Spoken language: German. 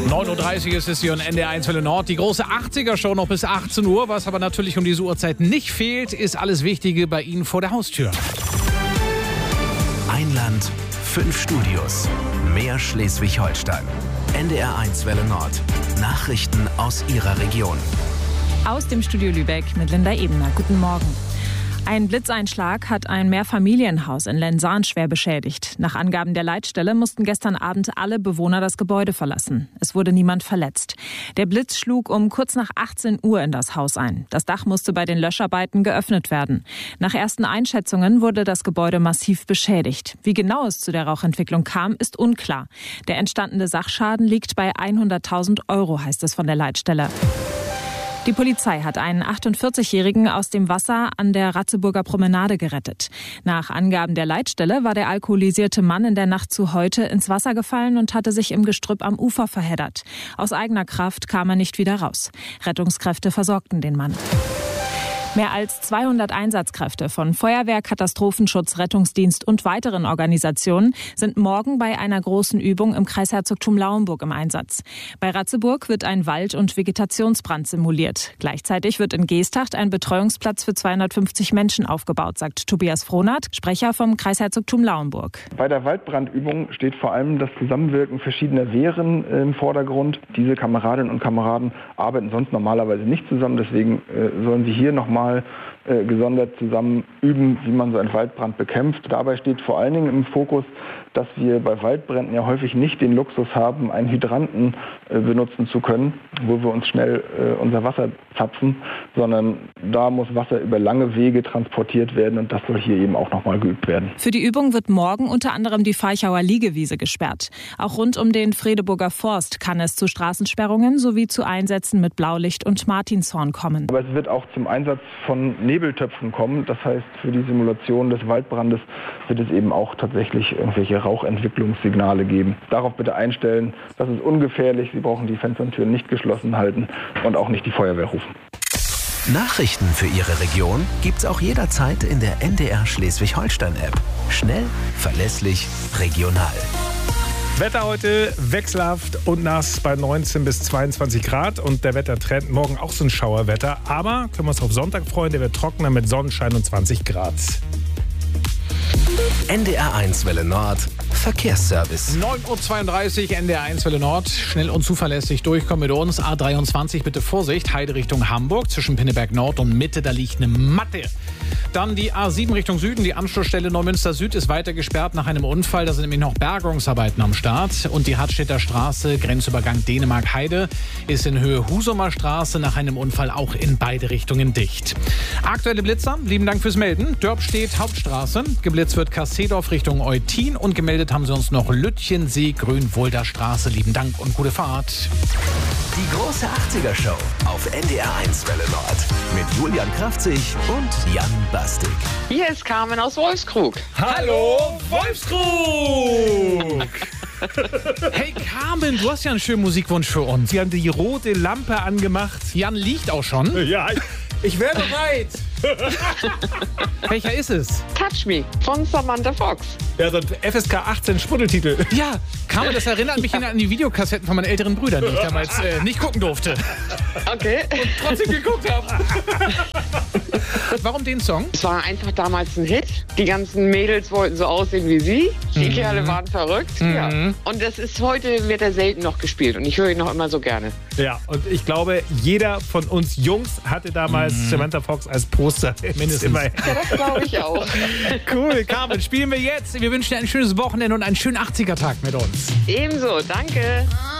9.30 Uhr ist es hier und NDR1 Welle Nord. Die große 80er-Show noch bis 18 Uhr. Was aber natürlich um diese Uhrzeit nicht fehlt, ist alles Wichtige bei Ihnen vor der Haustür. Ein Land, 5 Studios. Mehr Schleswig-Holstein. NDR1 Welle Nord. Nachrichten aus Ihrer Region. Aus dem Studio Lübeck mit Linda Ebener. Guten Morgen. Ein Blitzeinschlag hat ein Mehrfamilienhaus in Lensahn schwer beschädigt. Nach Angaben der Leitstelle mussten gestern Abend alle Bewohner das Gebäude verlassen. Es wurde niemand verletzt. Der Blitz schlug um kurz nach 18 Uhr in das Haus ein. Das Dach musste bei den Löscharbeiten geöffnet werden. Nach ersten Einschätzungen wurde das Gebäude massiv beschädigt. Wie genau es zu der Rauchentwicklung kam, ist unklar. Der entstandene Sachschaden liegt bei 100.000 €, heißt es von der Leitstelle. Die Polizei hat einen 48-Jährigen aus dem Wasser an der Ratzeburger Promenade gerettet. Nach Angaben der Leitstelle war der alkoholisierte Mann in der Nacht zu heute ins Wasser gefallen und hatte sich im Gestrüpp am Ufer verheddert. Aus eigener Kraft kam er nicht wieder raus. Rettungskräfte versorgten den Mann. Mehr als 200 Einsatzkräfte von Feuerwehr, Katastrophenschutz, Rettungsdienst und weiteren Organisationen sind morgen bei einer großen Übung im Kreisherzogtum Lauenburg im Einsatz. Bei Ratzeburg wird ein Wald- und Vegetationsbrand simuliert. Gleichzeitig wird in Geesthacht ein Betreuungsplatz für 250 Menschen aufgebaut, sagt Tobias Frohnert, Sprecher vom Kreisherzogtum Lauenburg. Bei der Waldbrandübung steht vor allem das Zusammenwirken verschiedener Wehren im Vordergrund. Diese Kameradinnen und Kameraden arbeiten sonst normalerweise nicht zusammen, deswegen sollen sie hier nochmal gesondert zusammen üben, wie man so einen Waldbrand bekämpft. Dabei steht vor allen Dingen im Fokus, dass wir bei Waldbränden ja häufig nicht den Luxus haben, einen Hydranten benutzen zu können, wo wir uns schnell unser Wasser zapfen, sondern da muss Wasser über lange Wege transportiert werden und das soll hier eben auch nochmal geübt werden. Für die Übung wird morgen unter anderem die Feichauer Liegewiese gesperrt. Auch rund um den Fredeburger Forst kann es zu Straßensperrungen sowie zu Einsätzen mit Blaulicht und Martinshorn kommen. Aber es wird auch zum Einsatz von Nebeltöpfen kommen. Das heißt, für die Simulation des Waldbrandes wird es eben auch tatsächlich irgendwelche Rauchentwicklungssignale geben. Darauf bitte einstellen, das ist ungefährlich. Sie brauchen die Fenster und Türen nicht geschlossen halten und auch nicht die Feuerwehr rufen. Nachrichten für Ihre Region gibt's auch jederzeit in der NDR Schleswig-Holstein-App. Schnell, verlässlich, regional. Wetter heute wechselhaft und nass bei 19 bis 22 Grad. Und der Wettertrend morgen auch so ein Schauerwetter. Aber können wir uns auf Sonntag freuen, der wird trockener mit Sonnenschein und 20 Grad. NDR1 Welle Nord, Verkehrsservice. 9.32 Uhr, NDR1 Welle Nord. Schnell und zuverlässig durchkommen mit uns. A23, bitte Vorsicht. Heide Richtung Hamburg. Zwischen Pinneberg Nord und Mitte, da liegt eine Matte. Dann die A7 Richtung Süden. Die Anschlussstelle Neumünster Süd ist weiter gesperrt nach einem Unfall. Da sind nämlich noch Bergungsarbeiten am Start. Und die Hartstädter Straße, Grenzübergang Dänemark-Heide, ist in Höhe Husumer Straße nach einem Unfall auch in beide Richtungen dicht. Aktuelle Blitzer, lieben Dank fürs Melden. Dörpstedt Hauptstraße. Geblitzt wird Kassedorf Richtung Eutin. Und gemeldet haben sie uns noch Lütchensee, Grünwolder Straße. Lieben Dank und gute Fahrt. Die große 80er-Show auf NDR1 Welle Nord. Mit Julian Kraftzig und Jan Bastik. Hier ist Carmen aus Wolfskrug. Hallo, Wolfskrug! Hey Carmen, du hast ja einen schönen Musikwunsch für uns. Sie haben die rote Lampe angemacht. Jan liegt auch schon. Ja, ich wäre bereit. Welcher ist es? Touch Me von Samantha Fox. Ja, so ein FSK 18 Schmuddeltitel. Ja, Carmen, das erinnert mich an die Videokassetten von meinen älteren Brüdern, die ich damals nicht gucken durfte. Okay. Und trotzdem geguckt habe. Warum den Song? Es war einfach damals ein Hit. Die ganzen Mädels wollten so aussehen wie sie. Die Kerle waren verrückt. Ja. Und das ist heute, wird er selten noch gespielt. Und ich höre ihn noch immer so gerne. Ja, und ich glaube, jeder von uns Jungs hatte damals Samantha Fox als Poster. Mindestens. Ja, das glaube ich auch. Cool, Carmen, spielen wir jetzt. Wir wünschen dir ein schönes Wochenende und einen schönen 80er-Tag mit uns. Ebenso, danke.